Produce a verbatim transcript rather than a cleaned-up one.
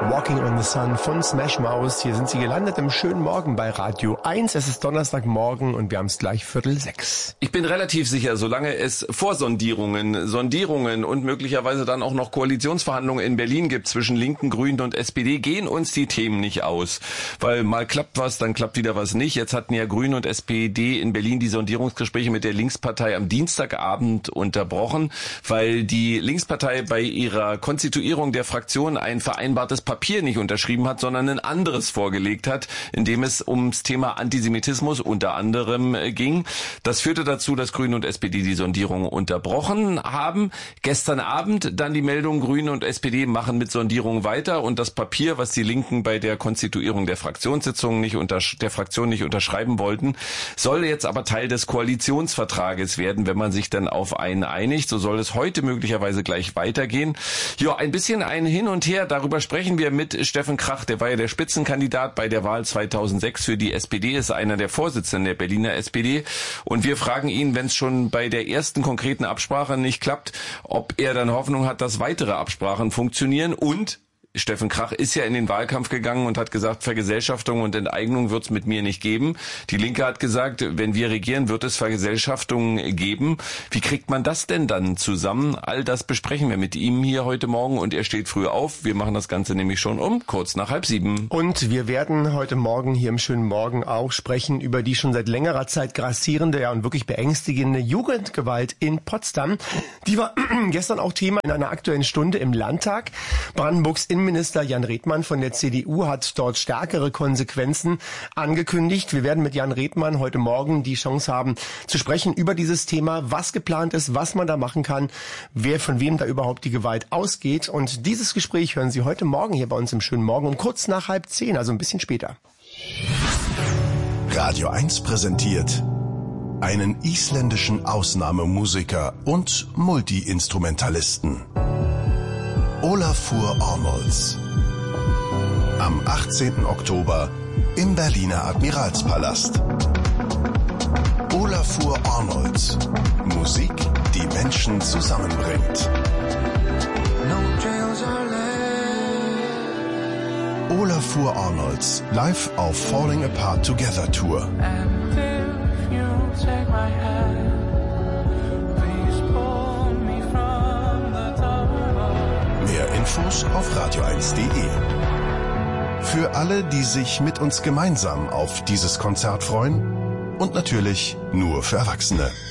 Walking on the Sun von Smash Mouth. Hier sind sie gelandet im schönen Morgen bei Radio eins. Es ist Donnerstagmorgen und wir haben es gleich Viertel sechs. Ich bin relativ sicher, solange es Vorsondierungen, Sondierungen und möglicherweise dann auch noch Koalitionsverhandlungen in Berlin gibt zwischen Linken, Grünen und S P D, gehen uns die Themen nicht aus. Weil mal klappt was, dann klappt wieder was nicht. Jetzt hatten ja Grüne und S P D in Berlin die Sondierungsgespräche mit der Linkspartei am Dienstagabend unterbrochen, weil die Linkspartei bei ihrer Konstituierung der Fraktion ein vereinbartes Papier nicht unterschrieben hat, sondern ein anderes vorgelegt hat, in dem es ums Thema Antisemitismus unter anderem ging. Das führte dazu, dass Grüne und S P D die Sondierung unterbrochen haben. Gestern Abend dann die Meldung, Grüne und S P D machen mit Sondierung weiter und das Papier, was die Linken bei der Konstituierung der Fraktionssitzung nicht unter, der Fraktion nicht unterschreiben wollten, soll jetzt aber Teil des Koalitionsvertrages werden, wenn man sich dann auf einen einigt. So soll es heute möglicherweise gleich weitergehen. Ja, ein bisschen ein Hin und Her, darüber sprechen wir mit Steffen Krach, der war ja der Spitzenkandidat bei der Wahl zweitausendsechs für die S P D, ist einer der Vorsitzenden der Berliner S P D und wir fragen ihn, wenn es schon bei der ersten konkreten Absprache nicht klappt, ob er dann Hoffnung hat, dass weitere Absprachen funktionieren. Und Steffen Krach ist ja in den Wahlkampf gegangen und hat gesagt, Vergesellschaftung und Enteignung wird es mit mir nicht geben. Die Linke hat gesagt, wenn wir regieren, wird es Vergesellschaftungen geben. Wie kriegt man das denn dann zusammen? All das besprechen wir mit ihm hier heute Morgen und er steht früh auf. Wir machen das Ganze nämlich schon um kurz nach halb sieben. Und wir werden heute Morgen hier im schönen Morgen auch sprechen über die schon seit längerer Zeit grassierende ja, und wirklich beängstigende Jugendgewalt in Potsdam. Die war gestern auch Thema in einer aktuellen Stunde im Landtag. Brandenburgs Innenminister Jan Redmann von der C D U hat dort stärkere Konsequenzen angekündigt. Wir werden mit Jan Redmann heute Morgen die Chance haben zu sprechen über dieses Thema, was geplant ist, was man da machen kann, wer von wem da überhaupt die Gewalt ausgeht. Und dieses Gespräch hören Sie heute Morgen hier bei uns im schönen Morgen um kurz nach halb zehn, also ein bisschen später. Radio eins präsentiert einen isländischen Ausnahmemusiker und Multi-Instrumentalisten. Olafur Arnolds. Am achtzehnten Oktober im Berliner Admiralspalast. Olafur Arnolds. Musik, die Menschen zusammenbringt. Olafur Arnolds live auf Falling Apart Together Tour. Mehr Infos auf radio eins punkt de. Für alle, die sich mit uns gemeinsam auf dieses Konzert freuen und natürlich nur für Erwachsene.